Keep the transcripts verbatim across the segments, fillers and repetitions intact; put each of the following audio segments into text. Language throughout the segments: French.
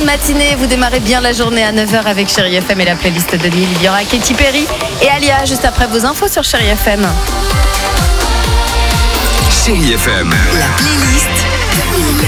bonne matinée. Vous démarrez bien la journée à neuf heures avec Chérie F M et la playlist de Nil. Il y aura Katy Perry et Alia juste après vos infos sur Chérie F M. Chérie F M, la playlist de Nil.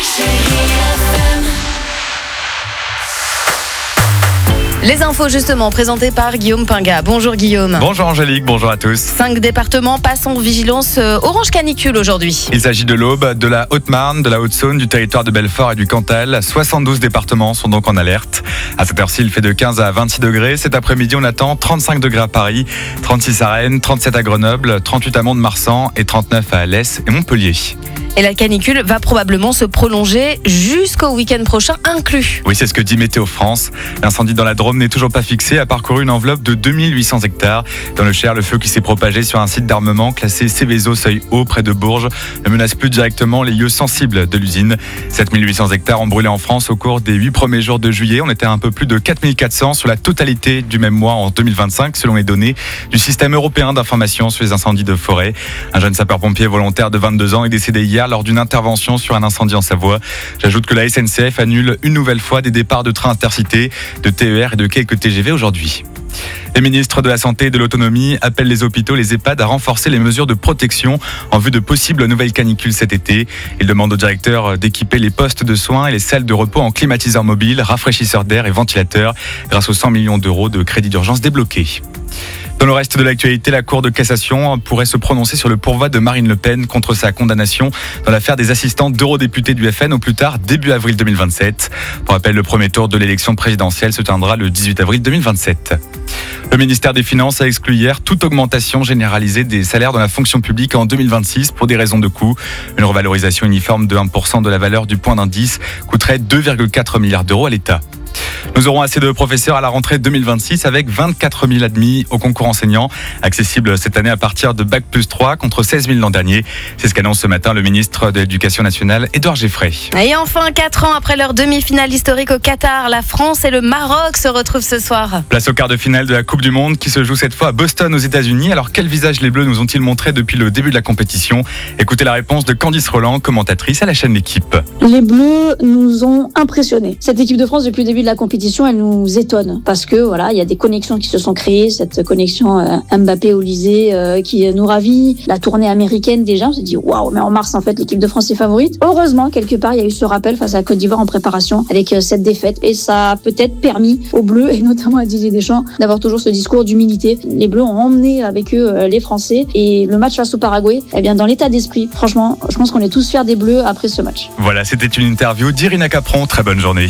Les infos justement présentées par Guillaume Pinga. Bonjour Guillaume. Bonjour Angélique, bonjour à tous. Cinq départements passent en vigilance orange canicule aujourd'hui. Il s'agit de l'Aube, de la Haute-Marne, de la Haute-Saône, du territoire de Belfort et du Cantal. soixante-douze départements sont donc en alerte. À cette heure-ci, il fait de quinze à vingt-six degrés. Cet après-midi, on attend trente-cinq degrés à Paris, trente-six à Rennes, trente-sept à Grenoble, trente-huit à Mont-de-Marsan et trente-neuf à Alès et Montpellier. Et la canicule va probablement se prolonger jusqu'au week-end prochain inclus. Oui, c'est ce que dit Météo France. L'incendie dans la Drôme n'est toujours pas fixé, a parcouru une enveloppe de deux mille huit cents hectares. Dans le Cher, le feu qui s'est propagé sur un site d'armement classé Céveso seuil haut près de Bourges ne menace plus directement les lieux sensibles de l'usine. sept mille huit cents hectares ont brûlé en France au cours des huit premiers jours de juillet. On était à un peu plus de quatre mille quatre cents sur la totalité du même mois en deux mille vingt-cinq, selon les données du système européen d'information sur les incendies de forêt. Un jeune sapeur-pompier volontaire de vingt-deux ans est décédé hier lors d'une intervention sur un incendie en Savoie. J'ajoute que la S N C F annule une nouvelle fois des départs de trains intercités, de T E R et de quelques T G V aujourd'hui. Les ministres de la Santé et de l'Autonomie appellent les hôpitaux, les EHPAD à renforcer les mesures de protection en vue de possibles nouvelles canicules cet été. Ils demandent aux directeurs d'équiper les postes de soins et les salles de repos en climatiseurs mobiles, rafraîchisseurs d'air et ventilateurs grâce aux cent millions d'euros de crédits d'urgence débloqués. Dans le reste de l'actualité, la Cour de cassation pourrait se prononcer sur le pourvoi de Marine Le Pen contre sa condamnation dans l'affaire des assistantes d'eurodéputés du F N au plus tard début avril deux mille vingt-sept. Pour rappel, le premier tour de l'élection présidentielle se tiendra le dix-huit avril deux mille vingt-sept. Le ministère des Finances a exclu hier toute augmentation généralisée des salaires dans la fonction publique en deux mille vingt-six pour des raisons de coût. Une revalorisation uniforme de un pour cent de la valeur du point d'indice coûterait deux virgule quatre milliards d'euros à l'État. Nous aurons assez de professeurs à la rentrée deux mille vingt-six avec vingt-quatre mille admis au concours enseignant, accessible cette année à partir de bac plus trois contre seize mille l'an dernier. C'est ce qu'annonce ce matin le ministre de l'Éducation nationale, Édouard Geffray. Et enfin, quatre ans après leur demi-finale historique au Qatar, la France et le Maroc se retrouvent ce soir. Place au quart de finale de la Coupe du Monde qui se joue cette fois à Boston aux États-Unis. Alors quel visage les Bleus nous ont-ils montré depuis le début de la compétition? Écoutez la réponse de Candice Roland, commentatrice à la chaîne L'Équipe. Les Bleus nous ont impressionnés. Cette équipe de France, depuis le début de la compétition, elle nous étonne parce que voilà, il y a des connexions qui se sont créées, cette connexion euh, Mbappé-Olysée euh, qui nous ravit, la tournée américaine déjà, on s'est dit waouh, mais en mars en fait l'équipe de France est favorite. Heureusement quelque part il y a eu ce rappel face à la Côte d'Ivoire en préparation avec euh, cette défaite et ça a peut-être permis aux Bleus et notamment à Didier Deschamps d'avoir toujours ce discours d'humilité. Les Bleus ont emmené avec eux euh, les Français et le match face au Paraguay, eh bien dans l'état d'esprit, franchement, je pense qu'on est tous fiers des Bleus après ce match. Voilà, c'était une interview d'Irina Capron. Très bonne journée.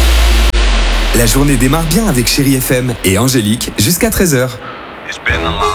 La journée démarre bien avec Chérie F M et Angélique jusqu'à treize heures.